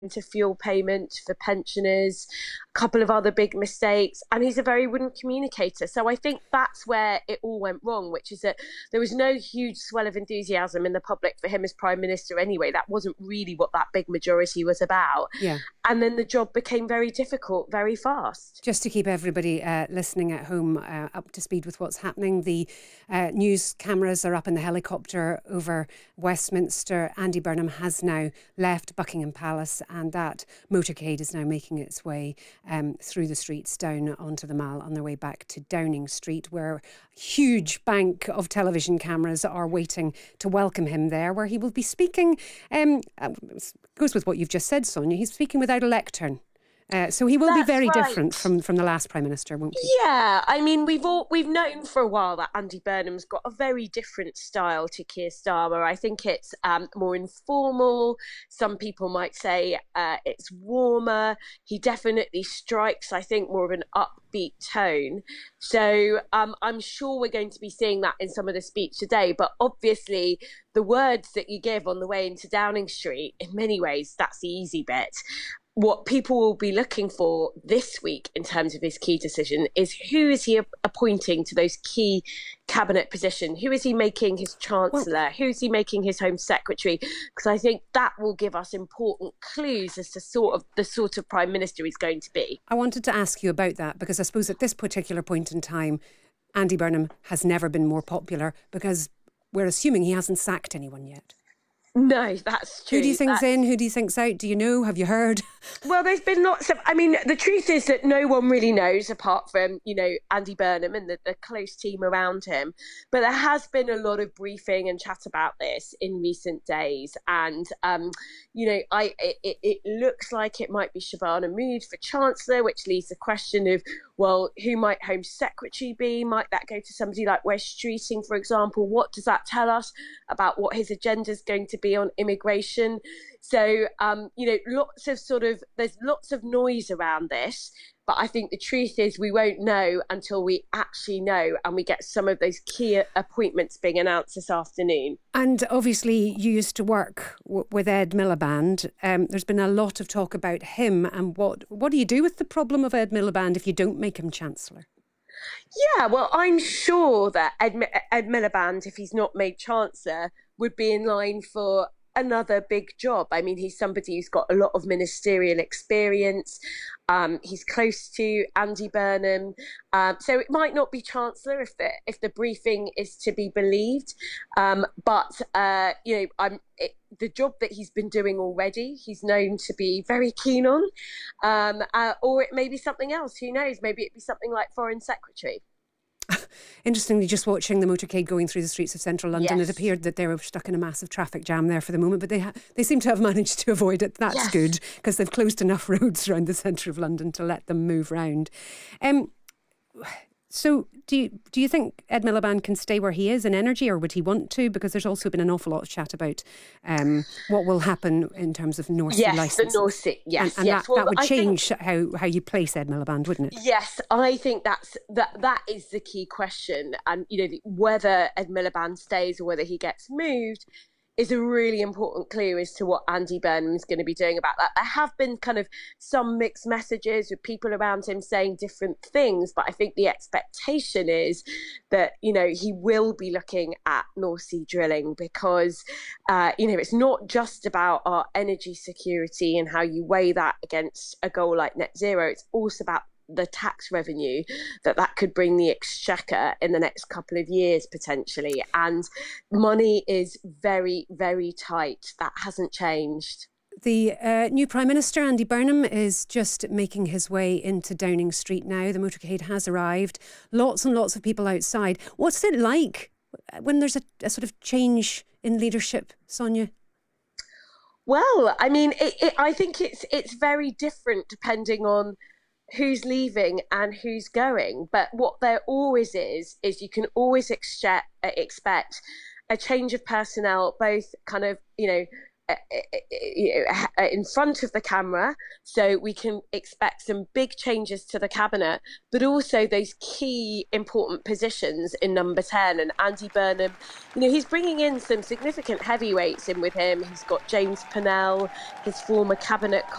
to fuel payments for pensioners, a couple of other big mistakes, and he's a very wooden communicator. So I think that's where it all went wrong, which is that there was no huge swell of enthusiasm in the public for him as Prime Minister anyway. That wasn't really what that big majority was about. Yeah. And then the job became very difficult very fast. Just to keep everybody listening at home up to speed with what's happening, the news cameras are up in the helicopter over Westminster. Andy Burnham has now left Buckingham Palace, and that motorcade is now making its way through the streets down onto the Mall on their way back to Downing Street, where a huge bank of television cameras are waiting to welcome him there, where he will be speaking. Goes with what you've just said, Sonia. He's speaking without a lectern. So he will be very different from the last Prime Minister, won't he? Yeah, I mean, we've known for a while that Andy Burnham's got a very different style to Keir Starmer. I think it's more informal. Some people might say it's warmer. He definitely strikes, I think, more of an upbeat tone. So I'm sure we're going to be seeing that in some of the speech today. But obviously, the words that you give on the way into Downing Street, in many ways, that's the easy bit. What people will be looking for this week in terms of his key decision is who is he appointing to those key cabinet positions? Who is he making his chancellor? Who is he making his home secretary? Because I think that will give us important clues as to the sort of Prime Minister he's going to be. I wanted to ask you about that because I suppose at this particular point in time, Andy Burnham has never been more popular because we're assuming he hasn't sacked anyone yet. No, that's true. Who do you think's in? Who do you think's out? Do you know? Have you heard? Well, there's been lots of... I mean, the truth is that no one really knows apart from, Andy Burnham and the close team around him. But there has been a lot of briefing and chat about this in recent days. And, it looks like it might be Shabana Mahmood for Chancellor, which leaves the question of, well, who might Home Secretary be? Might that go to somebody like Wes Streeting, for example? What does that tell us about what his agenda is going to be on immigration? So, there's lots of noise around this, but I think the truth is we won't know until we actually know and we get some of those key appointments being announced this afternoon. And obviously you used to work with Ed Miliband. There's been a lot of talk about him and what do you do with the problem of Ed Miliband if you don't make him Chancellor? Yeah, well, I'm sure that Ed Miliband, if he's not made Chancellor, would be in line for another big job. I mean, he's somebody who's got a lot of ministerial experience. He's close to Andy Burnham. So it might not be Chancellor if the briefing is to be believed. But the job that he's been doing already, he's known to be very keen on. Or it may be something else. Who knows? Maybe it'd be something like Foreign Secretary. Interestingly, just watching the motorcade going through the streets of central London, yes. It appeared that they were stuck in a massive traffic jam there for the moment, but they seem to have managed to avoid it. That's yes. good, because they've closed enough roads around the centre of London to let them move round. So do you think Ed Miliband can stay where he is in energy, or would he want to? Because there's also been an awful lot of chat about what will happen in terms of North Sea licences. Yes, the North Sea, yes. And yes. that would change how you place Ed Miliband, wouldn't it? Yes, I think that is the key question. And, whether Ed Miliband stays or whether he gets moved is a really important clue as to what Andy Burnham is going to be doing about that. There have been kind of some mixed messages with people around him saying different things, but I think the expectation is that, he will be looking at North Sea drilling because, it's not just about our energy security and how you weigh that against a goal like net zero. It's also about the tax revenue that could bring the exchequer in the next couple of years potentially, and money is very, very tight. That hasn't changed. The new Prime Minister, Andy Burnham, is just making his way into Downing Street now. The motorcade has arrived. Lots and lots of people outside. What's it like when there's a sort of change in leadership, Sonia? Well, I mean, I think it's very different depending on who's leaving and who's going. But what there always is you can always expect a change of personnel, both kind of, in front of the camera. So we can expect some big changes to the cabinet, but also those key important positions in number 10. And Andy Burnham, he's bringing in some significant heavyweights in with him. He's got James Pennell, his former cabinet